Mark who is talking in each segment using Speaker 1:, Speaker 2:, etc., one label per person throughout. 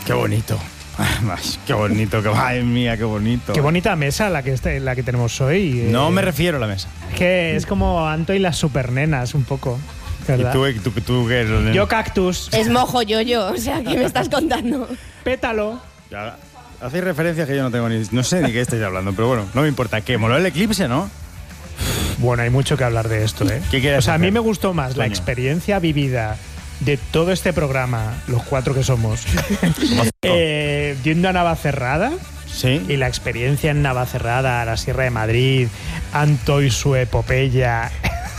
Speaker 1: Qué bonito. Qué bonito, madre mía, qué bonito.
Speaker 2: Qué bonita mesa la que tenemos hoy.
Speaker 1: No me refiero a la mesa.
Speaker 2: Que es como Anto y las supernenas, un poco. ¿Verdad?
Speaker 1: ¿Y tú qué eres?
Speaker 2: Yo cactus.
Speaker 3: Es mojo yo, o sea, ¿qué me estás contando?
Speaker 2: Pétalo.
Speaker 1: Ya, hacéis referencias que yo no tengo no sé ni qué estáis hablando, pero bueno, no me importa. ¿Qué? ¿Moló el eclipse, no?
Speaker 2: Bueno, hay mucho que hablar de esto, ¿eh?
Speaker 1: ¿Qué quieres
Speaker 2: O sea, a
Speaker 1: hacer?
Speaker 2: mí me gustó más la experiencia vivida de todo este programa, los 4 que somos, yendo a Navacerrada.
Speaker 1: Sí.
Speaker 2: Y la experiencia en Navacerrada, la Sierra de Madrid, Anto y su epopeya.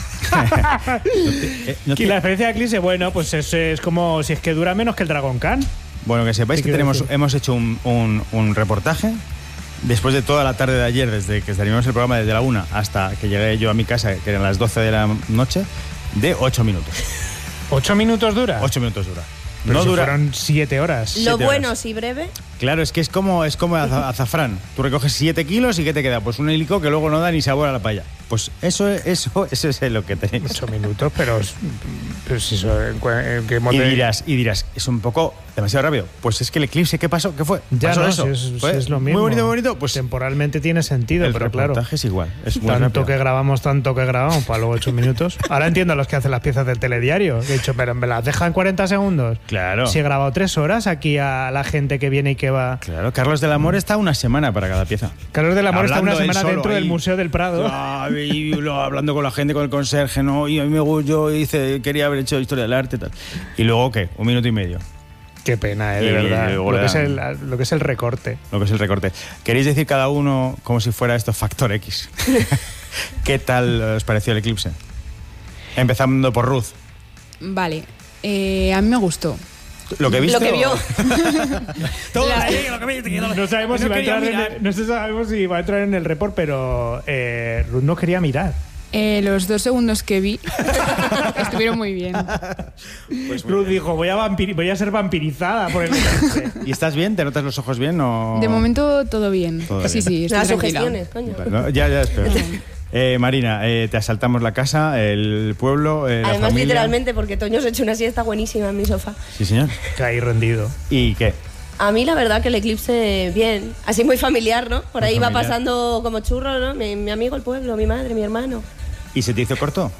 Speaker 2: Y la experiencia de Eclipse, bueno, pues es como si es que dura menos que el Dragon Khan.
Speaker 1: Bueno, que sepáis que hemos hecho un reportaje después de toda la tarde de ayer, desde que salimos el programa desde la 1 hasta que llegué yo a mi casa, que eran las 12 de la noche, de 8 minutos.
Speaker 2: ¿8 minutos dura?
Speaker 1: 8 minutos dura.
Speaker 2: Pero
Speaker 1: no
Speaker 2: si
Speaker 1: dura.
Speaker 2: fueron 7 horas.
Speaker 3: Lo bueno, sí, breve.
Speaker 1: Claro, es que es como azafrán. Tú recoges 7 kilos y ¿qué te queda? Pues un helico que luego no da ni sabor a la paella. Pues eso es lo que tenéis.
Speaker 2: 8 minutos, pero si eso, ¿en qué
Speaker 1: y dirás, es un poco demasiado rápido. Pues es que el eclipse, ¿qué pasó? ¿Qué fue?
Speaker 2: Ya
Speaker 1: ¿Pasó
Speaker 2: no,
Speaker 1: eso?
Speaker 2: Es lo mismo.
Speaker 1: Muy bonito. Pues
Speaker 2: temporalmente tiene sentido,
Speaker 1: el
Speaker 2: pero claro.
Speaker 1: El reportaje es igual. Es muy
Speaker 2: tanto
Speaker 1: rápido.
Speaker 2: que grabamos, para luego 8 minutos. Ahora entiendo a los que hacen las piezas del telediario. He dicho, pero ¿me las dejan 40 segundos?
Speaker 1: Claro.
Speaker 2: Si he grabado 3 horas aquí a la gente que viene y que va.
Speaker 1: Claro, Carlos del Amor está una semana para cada pieza.
Speaker 2: Carlos del Amor está una semana dentro del
Speaker 1: ahí,
Speaker 2: Museo del Prado.
Speaker 1: Hablando con la gente, con el conserje, ¿no? Y a mí quería haber hecho historia del arte y tal. ¿Y luego qué? 1 minuto y medio.
Speaker 2: Qué pena, de verdad. Lo que es el recorte.
Speaker 1: Lo que es el recorte. ¿Queréis decir cada uno como si fuera esto Factor X? ¿Qué tal os pareció el eclipse? Empezando por Ruth.
Speaker 4: Vale. A mí me gustó.
Speaker 1: ¿Lo que viste?
Speaker 3: Lo que vio.
Speaker 2: No sabemos si va a entrar en el report, pero Ruth no quería mirar.
Speaker 4: Los 2 segundos que vi estuvieron muy bien.
Speaker 1: Pues
Speaker 2: Ruth dijo, voy a ser vampirizada por el eclipse.
Speaker 1: ¿Y estás bien? ¿Te notas los ojos bien? O...
Speaker 4: De momento todo bien.
Speaker 1: Todo bien.
Speaker 4: Sí, estoy
Speaker 3: Las
Speaker 4: tranquila.
Speaker 3: sugestiones, coño.
Speaker 1: Bueno, ya espero. Marina, te asaltamos la casa, el pueblo, la
Speaker 3: Además,
Speaker 1: familia.
Speaker 3: literalmente, porque Toño se ha hecho una siesta buenísima en mi sofá.
Speaker 1: Sí, señor.
Speaker 2: Caí rendido.
Speaker 1: ¿Y qué?
Speaker 3: A mí la verdad que el eclipse, bien. Así muy familiar, ¿no? Por ahí
Speaker 1: Muy
Speaker 3: va
Speaker 1: familiar.
Speaker 3: pasando como churro, ¿no? Mi amigo, el pueblo, mi madre, mi hermano.
Speaker 1: ¿Y se te hizo corto?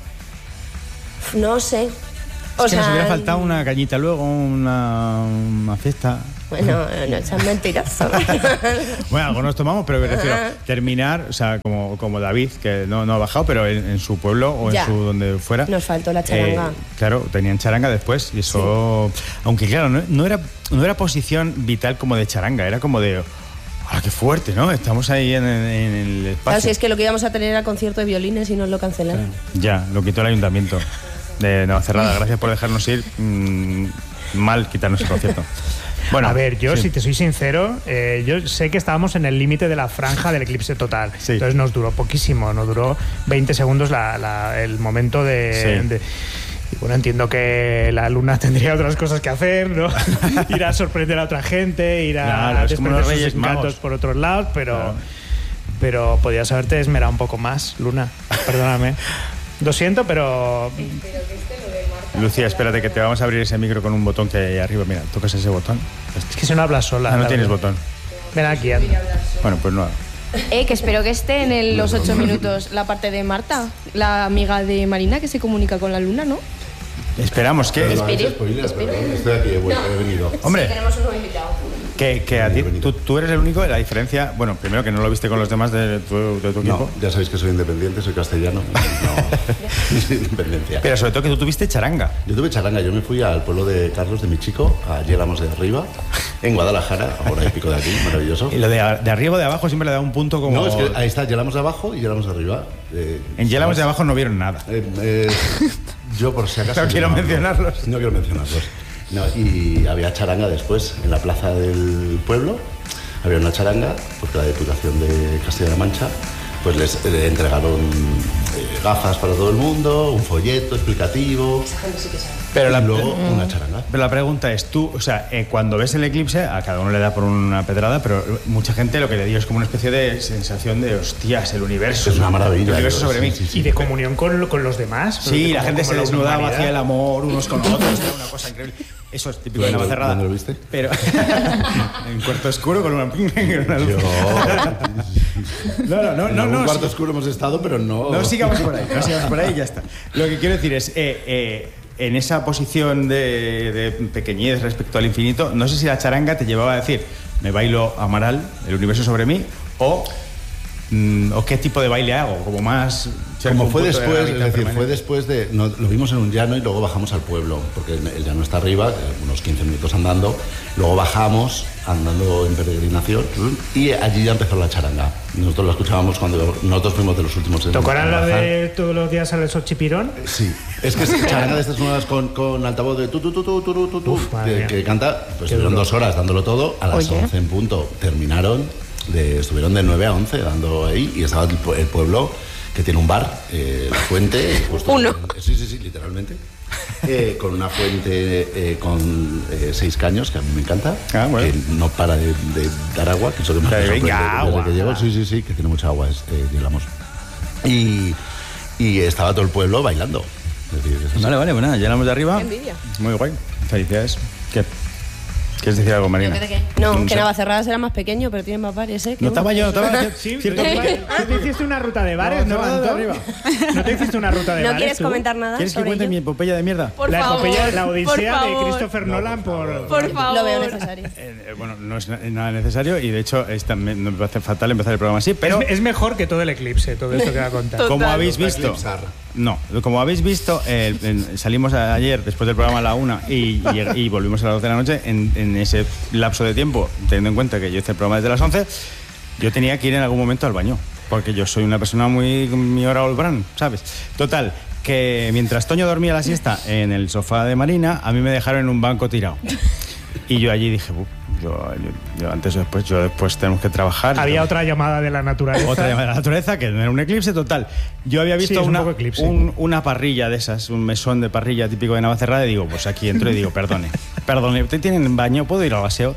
Speaker 3: No sé.
Speaker 1: Es que nos hubiera faltado una cañita luego, una fiesta.
Speaker 3: Bueno, no sean mentirosos.
Speaker 1: Bueno, algo nos tomamos, pero me refiero terminar, o sea, como David, que no ha bajado, pero en su pueblo o
Speaker 3: Ya.
Speaker 1: en su donde fuera.
Speaker 3: Nos faltó la charanga.
Speaker 1: Claro, tenían charanga después y eso... Sí. Aunque claro, no era posición vital como de charanga, era como de... ¡Ah, qué fuerte!, ¿no? Estamos ahí en el espacio.
Speaker 3: Claro, si es que lo que íbamos a tener era concierto de violines y nos lo cancelaron.
Speaker 1: Ya, lo quitó el ayuntamiento de Navacerrada. Gracias por dejarnos ir. Mal quitarnos el concierto. Bueno,
Speaker 2: a ver, yo
Speaker 1: sí.
Speaker 2: si te soy sincero, yo sé que estábamos en el límite de la franja del eclipse total.
Speaker 1: Sí.
Speaker 2: Entonces nos duró poquísimo, nos duró 20 segundos el momento de y bueno, entiendo que la luna tendría otras cosas que hacer, ¿no? Ir a sorprender a otra gente, ir a desprender sus encantos por otros lados, pero podías haberte esmerado un poco más, Luna. Perdóname. Lo siento, pero...
Speaker 1: Lucía, espérate que te vamos a abrir ese micro con un botón que hay arriba. Mira, tocas ese botón.
Speaker 2: Es que si no hablas sola.
Speaker 1: No tienes botón.
Speaker 2: Ven aquí, anda.
Speaker 1: Bueno, pues no.
Speaker 3: Que espero que esté en los 8 minutos la parte de Marta, la amiga de Marina que se comunica con la luna, ¿no?
Speaker 1: Esperamos que...
Speaker 3: Espero.
Speaker 5: Estoy aquí, he venido.
Speaker 1: Hombre,
Speaker 3: Sí, tenemos un nuevo invitado.
Speaker 1: que a ti, tú eres el único de la diferencia. Bueno, primero que no lo viste con los demás de tu equipo.
Speaker 5: No, ya sabéis que soy independiente, soy castellano. No, independencia.
Speaker 1: Pero sobre todo que tú tuviste charanga.
Speaker 5: Yo tuve charanga, yo me fui al pueblo de Carlos, de mi chico, a Llegamos de Arriba, en Guadalajara, ahora y pico de aquí, maravilloso.
Speaker 1: Y lo de arriba o de abajo siempre le da un punto como...
Speaker 5: No, es que ahí está, Llegamos de abajo y Llegamos de Arriba.
Speaker 1: En Llegamos de abajo no vieron nada.
Speaker 5: Yo por si acaso...
Speaker 1: No quiero mencionarlos.
Speaker 5: No quiero mencionarlos. No, y había charanga después, en la plaza del pueblo, había una charanga, porque la Diputación de Castilla-La Mancha pues les entregaron gafas para todo el mundo, un folleto explicativo.
Speaker 3: Esa gente sí que sabe.
Speaker 1: Pero
Speaker 5: y luego una charanga.
Speaker 1: Pero la pregunta es, tú, o sea, cuando ves el eclipse, a cada uno le da por una pedrada, pero mucha gente lo que le dio es como una especie de sensación de, hostias, el universo.
Speaker 5: Es una maravilla.
Speaker 1: El universo sobre mí.
Speaker 2: Y de comunión con los demás.
Speaker 1: Sí, la gente se desnudaba,
Speaker 2: humanidad.
Speaker 1: hacía el amor unos con otros, era una cosa increíble. Eso es típico de Navacerrada.
Speaker 5: ¿Dónde lo viste?
Speaker 1: Pero en cuarto oscuro con una luz. No.
Speaker 5: En un cuarto oscuro hemos estado, pero no.
Speaker 1: No sigamos por ahí y ya está. Lo que quiero decir es, en esa posición de pequeñez respecto al infinito, no sé si la charanga te llevaba a decir, me bailo Amaral, el universo sobre mí, o qué tipo de baile hago, como más...
Speaker 5: Como fue después, es decir, fue después de... lo vimos en un llano y luego bajamos al pueblo, porque el llano está arriba, unos 15 minutos andando, luego bajamos, andando en peregrinación, y allí ya empezó la charanga. Nosotros la escuchábamos cuando nosotros fuimos de los últimos...
Speaker 2: ¿Tocarán la de todos los días al Xochipirón?
Speaker 5: Sí, es que es charanga de estas nuevas con altavoz de tu, que canta, pues estuvieron 2 horas dándolo todo, a las 11 en punto terminaron, estuvieron de 9 a 11 dando ahí, y estaba el pueblo... que tiene un bar, La Fuente.
Speaker 3: Uno.
Speaker 5: Sí, literalmente. Con una fuente con 6 caños, que a mí me encanta.
Speaker 1: Bueno.
Speaker 5: Que no para de dar agua, que es lo que más me sorprende desde que llego. Sí, que tiene mucha agua, digamos. Y estaba todo el pueblo bailando. Es decir,
Speaker 1: Vale, bueno, llegamos de arriba.
Speaker 3: Qué envidia.
Speaker 1: Muy guay. Felicidades. ¿Quieres decir algo, Marina?
Speaker 3: No, que Navacerrada será más pequeño, pero tiene más bares, ¿eh?
Speaker 1: No estaba yo.
Speaker 2: Sí, ¿tú te hiciste una ruta de bares, no, Antón? ¿No te hiciste una ruta de bares?
Speaker 3: ¿No quieres comentar nada?
Speaker 1: ¿Quieres que
Speaker 3: sobre
Speaker 1: cuente
Speaker 3: ello?
Speaker 1: mi epopeya de mierda?
Speaker 3: Por
Speaker 2: La
Speaker 3: favor,
Speaker 2: epopeya, la odisea
Speaker 3: por
Speaker 2: de
Speaker 3: favor.
Speaker 2: Christopher Nolan por
Speaker 3: favor. Lo veo necesario.
Speaker 1: Bueno, no es nada necesario y de hecho me parece fatal empezar el programa así, pero...
Speaker 2: Es mejor que todo el eclipse, todo esto que va a contar.
Speaker 1: Como habéis visto... como habéis visto, salimos ayer después del programa a la 1 y volvimos a las 12 de la noche. En ese lapso de tiempo, teniendo en cuenta que yo hice el programa desde las 11, yo tenía que ir en algún momento al baño, porque yo soy una persona muy mi hora Olbran, ¿sabes? Total, que mientras Toño dormía la siesta en el sofá de Marina, a mí me dejaron en un banco tirado. Y yo allí dije, yo antes o después, después tenemos que trabajar.
Speaker 2: Había otra llamada de la naturaleza.
Speaker 1: Otra llamada de la naturaleza, que no era un eclipse total. Yo había visto una parrilla de esas, un mesón de parrilla típico de Navacerrada, y digo, pues aquí entro y digo, perdone, ¿usted tiene baño? ¿Puedo ir al aseo?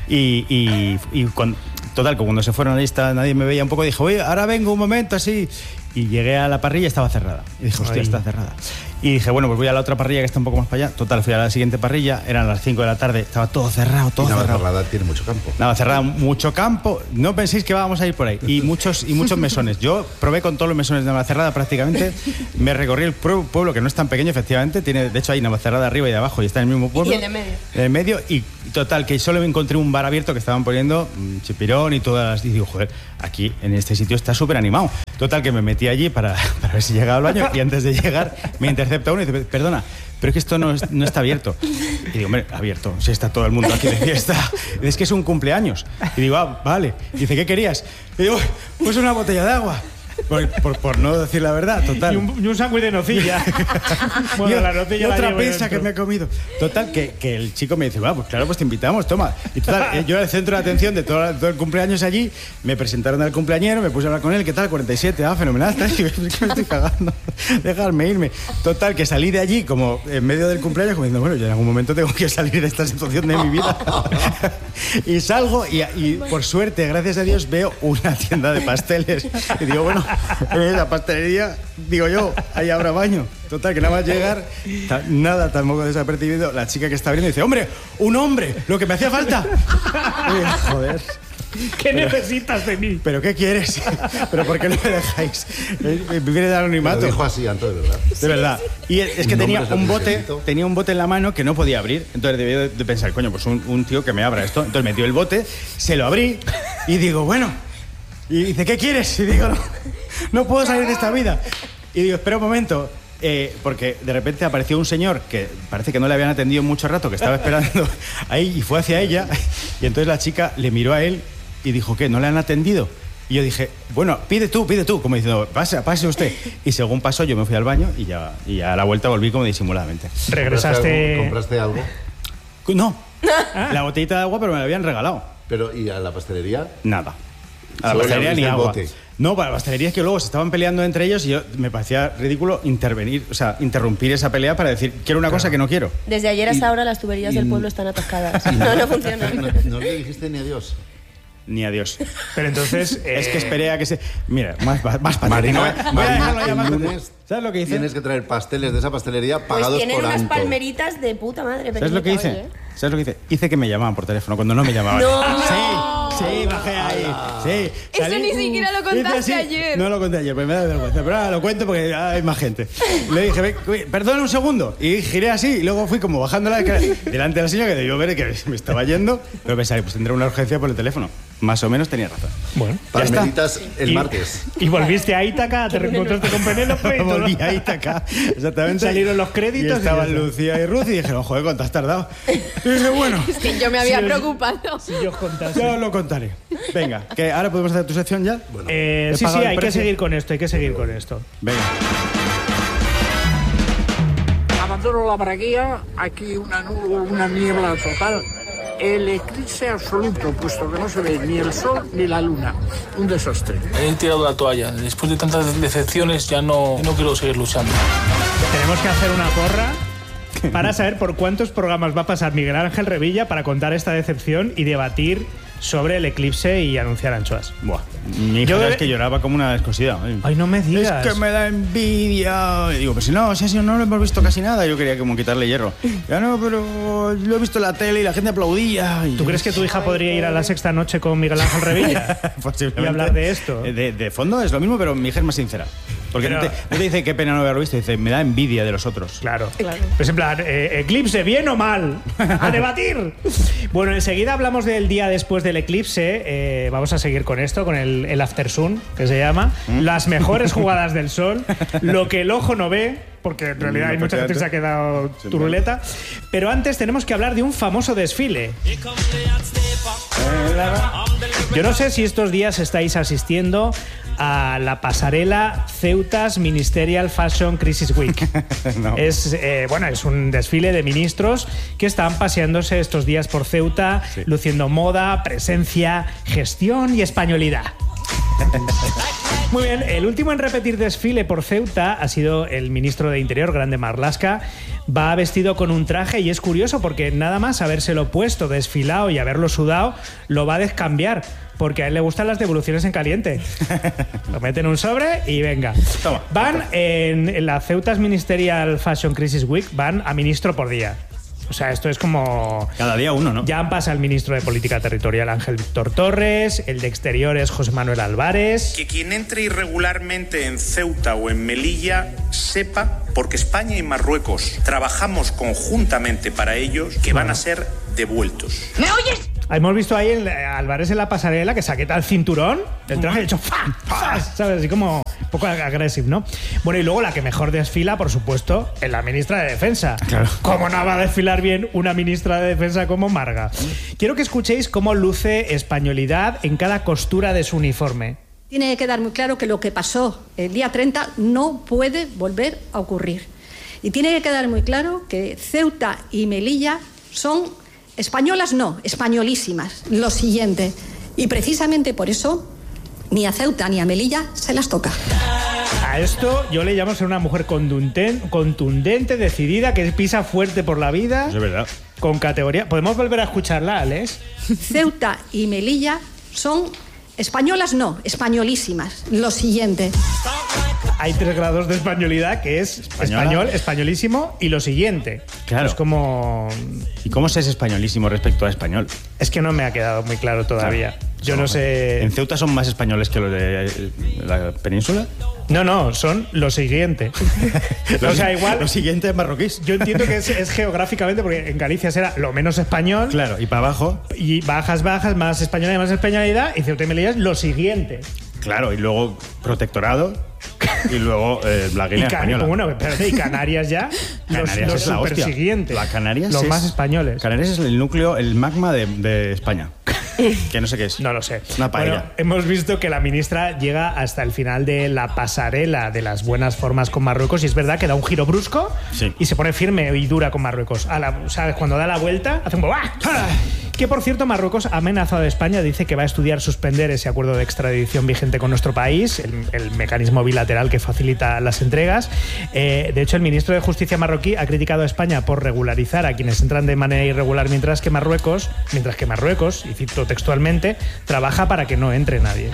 Speaker 1: Total, que cuando se fueron a la lista nadie me veía un poco, dije, oye, ahora vengo un momento así. Y llegué a la parrilla y estaba cerrada. Y dije, hostia, está cerrada. Y dije, bueno, pues voy a la otra parrilla que está un poco más para allá. Total, fui a la siguiente parrilla, eran las 5 de la tarde, estaba todo cerrado, todo cerrado.
Speaker 5: Navacerrada tiene mucho campo.
Speaker 1: Navacerrada, mucho campo. No penséis que vamos a ir por ahí. Y muchos mesones. Yo probé con todos los mesones de Navacerrada prácticamente. Me recorrí el pueblo, que no es tan pequeño, efectivamente. De hecho, hay Navacerrada arriba y de abajo y está en el mismo pueblo.
Speaker 3: Y en el medio.
Speaker 1: En el medio. Y total, que solo me encontré un bar abierto que estaban poniendo chipirón y todas las... Y digo, joder, aquí en este sitio está súper animado. Total, que me metí allí para ver si llegaba al baño, y antes de llegar me intercepta uno y dice, perdona, pero es que esto no está abierto. Y digo, hombre, abierto, si está todo el mundo aquí de fiesta. Y es que es un cumpleaños. Y digo, vale. Y dice, ¿qué querías? Y digo, pues una botella de agua. Por no decir la verdad, total.
Speaker 2: Y un sándwich de nocilla. Bueno, la nocilla
Speaker 1: y
Speaker 2: la
Speaker 1: otra
Speaker 2: llevo
Speaker 1: pizza
Speaker 2: dentro.
Speaker 1: que me he comido. Total, que el chico me dice, pues claro, pues te invitamos, toma. Y total, yo era el centro de atención de todo el cumpleaños allí. Me presentaron al cumpleañero, me puse a hablar con él, ¿qué tal? 47, fenomenal. Y me estoy cagando, dejarme irme. Total, que salí de allí como en medio del cumpleaños, como diciendo, bueno, yo en algún momento tengo que salir de esta situación de mi vida. Y salgo y por suerte, gracias a Dios, veo una tienda de pasteles. Y digo, bueno, en la pastelería, digo yo, ahí habrá baño. Total, que nada más llegar, nada, tampoco desapercibido, la chica que está abriendo dice, ¡hombre, un hombre! ¡Lo que me hacía falta! Y, joder.
Speaker 2: ¿Qué necesitas de mí?
Speaker 1: ¿Pero qué quieres? ¿Pero por qué no me dejáis vivir de anonimato?
Speaker 5: Lo dijo así, Anto, de verdad.
Speaker 1: De verdad. Y es que tenía un bote en la mano que no podía abrir. Entonces debí de pensar, coño, pues un tío que me abra esto. Entonces metió el bote, se lo abrí y digo, bueno. Y dice, ¿qué quieres? Y digo, no puedo salir de esta vida. Y digo, espera un momento. Porque de repente apareció un señor que parece que no le habían atendido mucho rato, que estaba esperando ahí y fue hacia ella. Y entonces la chica le miró a él y dijo, ¿qué? ¿No le han atendido? Y yo dije, bueno, pide tú, como diciendo, pase usted. Y según pasó, yo me fui al baño y ya a la vuelta volví como disimuladamente.
Speaker 2: ¿Regresaste?
Speaker 5: ¿Compraste algo?
Speaker 1: No, la botellita de agua, pero me la habían regalado.
Speaker 5: Pero, ¿y a la pastelería?
Speaker 1: Nada. A la
Speaker 5: Solo
Speaker 1: pastelería
Speaker 5: le
Speaker 1: ni
Speaker 5: abriste el
Speaker 1: agua.
Speaker 5: bote.
Speaker 1: No, para la pastelería es que luego se estaban peleando entre ellos y yo me parecía ridículo interrumpir esa pelea para decir, quiero una cosa que no quiero.
Speaker 3: Desde ayer hasta ahora las tuberías del pueblo están atascadas. No funcionan.
Speaker 5: ¿No le dijiste ni adiós?
Speaker 1: ni adiós.
Speaker 2: Pero entonces...
Speaker 1: Es que esperé a que se... Mira, más patético.
Speaker 5: Marina,
Speaker 1: Voy a dejarlo ya más
Speaker 5: el
Speaker 1: patético.
Speaker 5: lunes
Speaker 1: ¿Sabes lo que hice?
Speaker 5: tienes que traer pasteles de esa pastelería
Speaker 3: Pues
Speaker 5: pagados
Speaker 3: tienen
Speaker 5: por
Speaker 3: unas
Speaker 5: Anto.
Speaker 3: palmeritas de puta madre.
Speaker 1: ¿Sabes lo que hice?
Speaker 3: pequeñitas,
Speaker 1: ¿Sabes lo que hice? Hice que me llamaban por teléfono cuando no me llamaban.
Speaker 3: ¡No!
Speaker 1: Sí, bajé ahí. Sí.
Speaker 3: Eso ni siquiera lo contaste
Speaker 1: hice así.
Speaker 3: ayer.
Speaker 1: No lo conté ayer, pues me da vergüenza. Pero ahora lo cuento porque hay más gente. Le dije, perdona un segundo. Y giré así y luego fui como bajando la escalera delante de la señora que debió ver que me estaba yendo. Pero pensaba, pues tendré una urgencia por el teléfono. Más o menos tenía razón.
Speaker 2: Bueno,
Speaker 5: Palmeritas el martes.
Speaker 2: Y volviste a Ítaca, te reencontraste con Penélope y todo.
Speaker 1: Volví a Ítaca, exactamente.
Speaker 2: Salieron los créditos
Speaker 1: Y estaban
Speaker 2: y ya está.
Speaker 1: Lucía y Ruth y dijeron, joder, ¿cuánto has tardado? Y dije, bueno,
Speaker 3: Es que yo me había
Speaker 2: Sí,
Speaker 3: preocupado.
Speaker 2: Si yo os contase.
Speaker 1: ya os lo contaré. Venga, que ahora podemos hacer tu sección ya. ¿He
Speaker 2: Sí,
Speaker 1: pagado el
Speaker 2: hay que
Speaker 1: precio?
Speaker 2: seguir con esto, hay que seguir con esto.
Speaker 1: Venga.
Speaker 6: Abandono la braguía, aquí una niebla total. El eclipse absoluto, puesto que no se ve ni el sol ni la luna. Un desastre.
Speaker 7: He tirado la toalla. Después de tantas decepciones ya no quiero seguir luchando.
Speaker 2: Tenemos que hacer una porra para saber por cuántos programas va a pasar Miguel Ángel Revilla para contar esta decepción y debatir sobre el eclipse y anunciar anchoas.
Speaker 1: Buah. Mi hija
Speaker 2: Yo-
Speaker 1: es que lloraba como una descosida.
Speaker 2: Ay, no me digas.
Speaker 1: Es que me da envidia. Y digo, pues si no, no lo hemos visto casi nada. Yo quería como quitarle hierro. Ya no, pero lo he visto en la tele y la gente aplaudía. Y...
Speaker 2: ¿Tú crees que tu hija podría ir a la sexta noche con Miguel Ángel Revilla?
Speaker 1: Posiblemente.
Speaker 2: Y hablar de esto.
Speaker 1: De fondo es lo mismo, pero mi hija es más sincera. Porque
Speaker 2: Pero-
Speaker 1: no te dice qué pena no haberlo visto, dice, me da envidia de los otros.
Speaker 2: Claro. Pues en plan, eclipse, ¿bien o mal? ¡A debatir! Bueno, enseguida hablamos del día después del eclipse. Vamos a seguir con esto, con el After Sun, que se llama. Las mejores jugadas del sol. Lo que el ojo no ve, porque en realidad hay mucha gente que se ha quedado turuleta. Pero antes tenemos que hablar de un famoso desfile. Yo no sé si estos días estáis asistiendo a la pasarela Ceutas Ministerial Fashion Crisis Week.
Speaker 1: No.
Speaker 2: Es un desfile de ministros que están paseándose estos días por Ceuta,
Speaker 1: Sí.
Speaker 2: luciendo moda, presencia, gestión y españolidad. Muy bien, el último en repetir desfile por Ceuta ha sido el ministro de Interior, Grande Marlaska. Va vestido con un traje y es curioso porque nada más habérselo puesto, desfilado y haberlo sudado, lo va a descambiar. Porque a él le gustan las devoluciones en caliente. Lo meten en un sobre y venga.
Speaker 1: Toma.
Speaker 2: Van en la Ceutas Ministerial Fashion Crisis Week, van a ministro por día. O sea, esto es como...
Speaker 1: Cada día uno, ¿no?
Speaker 2: Ya han pasado el ministro de Política Territorial Ángel Víctor Torres, el de Exteriores José Manuel Álvarez.
Speaker 8: Que quien entre irregularmente en Ceuta o en Melilla sepa, porque España y Marruecos trabajamos conjuntamente para ellos, que van a ser devueltos.
Speaker 3: ¿Me oyes?
Speaker 2: Hemos visto ahí a Álvarez en la pasarela que saqueta el cinturón, el traje hecho ¡fa! ¡fa! ¿Sabes? Así como un poco agresivo, ¿no? Bueno, y luego la que mejor desfila, por supuesto, es la ministra de Defensa.
Speaker 1: Claro.
Speaker 2: ¿Cómo no va a desfilar bien una ministra de Defensa como Marga? Quiero que escuchéis cómo luce españolidad en cada costura de su uniforme.
Speaker 9: Tiene que quedar muy claro que lo que pasó el día 30 no puede volver a ocurrir. Y tiene que quedar muy claro que Ceuta y Melilla son españolas, no, españolísimas. Lo siguiente. Y precisamente por eso ni a Ceuta ni a Melilla se las toca.
Speaker 2: A esto yo le llamo ser una mujer contundente, decidida, que pisa fuerte por la vida,
Speaker 1: Eso es verdad.
Speaker 2: con categoría. ¿Podemos volver a escucharla, Alex?
Speaker 9: Ceuta y Melilla son españolas, no, españolísimas. Lo siguiente.
Speaker 2: Hay 3 grados de españolidad, que es
Speaker 1: Española.
Speaker 2: español, españolísimo y lo siguiente.
Speaker 1: Claro.
Speaker 2: Es como...
Speaker 1: ¿Y cómo se es españolísimo respecto a español?
Speaker 2: Es que no me ha quedado muy claro todavía.
Speaker 1: Claro.
Speaker 2: Yo no sé...
Speaker 1: ¿En Ceuta son más españoles que los de la península?
Speaker 2: No, son lo siguiente. O sea, igual...
Speaker 1: Lo siguiente es marroquíes.
Speaker 2: Yo entiendo que es geográficamente, porque en Galicia será lo menos español.
Speaker 1: Claro, y para abajo,
Speaker 2: Y bajas, más españolidad y más españolidad. Y Ceuta y Melilla es lo siguiente.
Speaker 1: claro, y luego protectorado, y luego la Guinea española.
Speaker 2: Bueno, espérate, y Canarias ya.
Speaker 1: Canarias
Speaker 2: los
Speaker 1: es la hostia.
Speaker 2: supersiguientes.
Speaker 1: La Canarias
Speaker 2: Los
Speaker 1: es-
Speaker 2: más españoles.
Speaker 1: Canarias es el núcleo, el magma de España. Que no sé qué es.
Speaker 2: No lo sé.
Speaker 1: Una paella.
Speaker 2: Bueno, hemos visto que la ministra llega hasta el final de la pasarela de las buenas formas con Marruecos y es verdad que da un giro brusco
Speaker 1: Sí.
Speaker 2: y se pone firme y dura con Marruecos. ¿Sabes? Cuando da la vuelta, hace un... ¡Ah! Que, por cierto, Marruecos ha amenazado a España, dice que va a estudiar suspender ese acuerdo de extradición vigente con nuestro país, el mecanismo bilateral que facilita las entregas. De hecho, el ministro de Justicia marroquí ha criticado a España por regularizar a quienes entran de manera irregular, mientras que Marruecos, y cito textualmente, trabaja para que no entre nadie.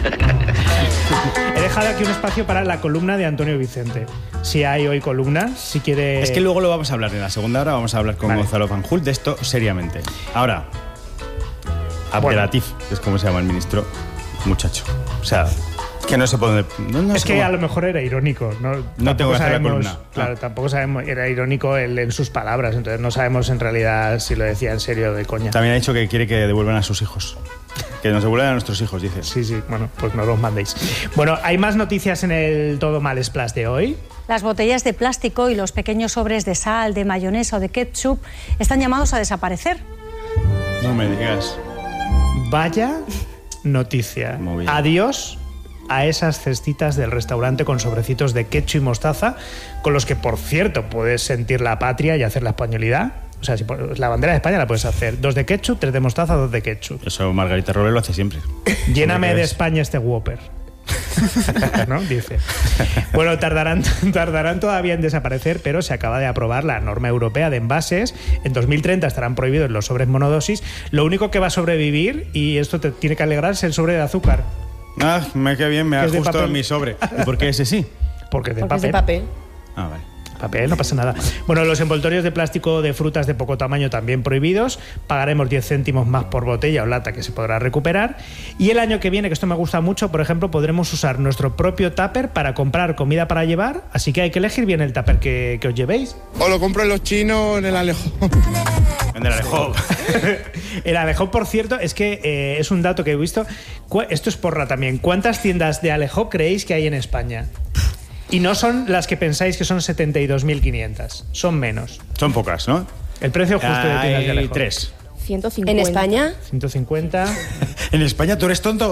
Speaker 2: He dejado aquí un espacio para la columna de Antonio Vicente. Si hay hoy columna, si quiere...
Speaker 1: Es que luego lo vamos a hablar en la segunda hora, vamos a hablar con Gonzalo Fanjul de esto seriamente. Ahora, Abdelatif, que es como se llama el ministro, muchacho. O sea, que no se puede... No
Speaker 2: es que cómo... a lo mejor era irónico.
Speaker 1: No tengo que hacer la columna.
Speaker 2: Claro, tampoco sabemos, era irónico en sus palabras, entonces no sabemos en realidad si lo decía en serio o de coña.
Speaker 1: También ha dicho que quiere que devuelvan a sus hijos. Que nos devuelvan a nuestros hijos, dice.
Speaker 2: Sí, bueno, pues no los mandéis. Bueno, hay más noticias en el Todo Mal Splash de hoy.
Speaker 10: Las botellas de plástico y los pequeños sobres de sal, de mayonesa o de ketchup están llamados a desaparecer.
Speaker 1: No me digas.
Speaker 2: Vaya noticia. Adiós a esas cestitas del restaurante con sobrecitos de ketchup y mostaza, con los que, por cierto, puedes sentir la patria y hacer la españolidad. O sea, si la bandera de España la puedes hacer. 2 de ketchup, 3 de mostaza, 2 de ketchup.
Speaker 1: Eso Margarita Robles lo hace siempre.
Speaker 2: Lléname de España este Whopper. ¿No? Dice. Bueno, tardarán todavía en desaparecer, pero se acaba de aprobar la norma europea de envases. En 2030 estarán prohibidos los sobres monodosis. Lo único que va a sobrevivir, y esto te tiene que alegrar, es el sobre de azúcar.
Speaker 1: Ah, qué bien, me ha gustado mi sobre. ¿Y por qué ese sí?
Speaker 2: Porque es de
Speaker 3: papel. Es de papel.
Speaker 1: Ah, vale.
Speaker 2: Papel, no pasa nada. Bueno, los envoltorios de plástico de frutas de poco tamaño también prohibidos. Pagaremos 10 céntimos más por botella o lata que se podrá recuperar. Y el año que viene, que esto me gusta mucho, por ejemplo, podremos usar nuestro propio tupper para comprar comida para llevar. Así que hay que elegir bien el tupper que os llevéis.
Speaker 11: O lo compro en los chinos o en el Alejo.
Speaker 1: En el Alejo.
Speaker 2: El Alejo, por cierto, es que es un dato que he visto. Esto es porra también. ¿Cuántas tiendas de Alejo creéis que hay en España? Y no son las que pensáis que son 72.500. Son menos.
Speaker 1: Son pocas, ¿no?
Speaker 2: El precio justo de tiendas de Alejo.
Speaker 1: 3.
Speaker 3: 150. ¿En España?
Speaker 2: 150.
Speaker 1: ¿En España tú eres tonto?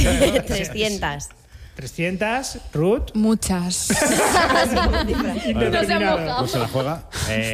Speaker 3: 300.
Speaker 2: 300, Ruth.
Speaker 4: Muchas.
Speaker 3: No se ha mojado.
Speaker 1: Pues se la juega.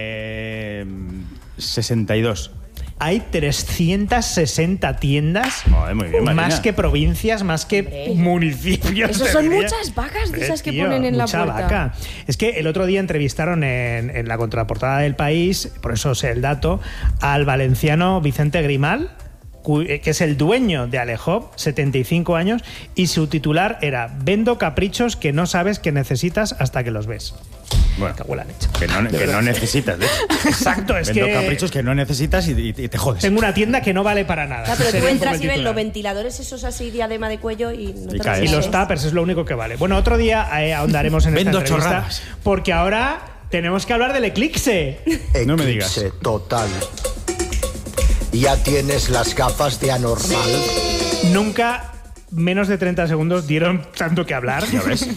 Speaker 1: 62.
Speaker 2: Hay 360 tiendas.
Speaker 1: Joder, muy bien, Marina.
Speaker 2: Más que provincias, más que municipios.
Speaker 3: Eso son muchas vacas de esas que ponen en la puerta.
Speaker 2: Mucha vaca. Es que el otro día entrevistaron en la contraportada del País, por eso sé el dato, al valenciano Vicente Grimal, que es el dueño de Alejo, 75 años, y su titular era: vendo caprichos que no sabes que necesitas hasta que los ves.
Speaker 1: Bueno, que no necesitas, de hecho.
Speaker 2: Exacto, es
Speaker 1: Vendo
Speaker 2: que...
Speaker 1: caprichos que no necesitas y te jodes.
Speaker 2: Tengo una tienda que no vale para nada.
Speaker 3: Claro, pero tú entras y ves los ventiladores esos así, diadema de cuello y no te
Speaker 2: caes. Y los tuppers es lo único que vale. Bueno, otro día ahondaremos en esta entrevista.
Speaker 1: Chorradas.
Speaker 2: Porque ahora tenemos que hablar del eclipse.
Speaker 1: No me digas.
Speaker 12: Eclipse total. ¿Ya tienes las gafas de anormal?
Speaker 2: Nunca menos de 30 segundos dieron tanto que hablar.
Speaker 1: ¿Ya ves?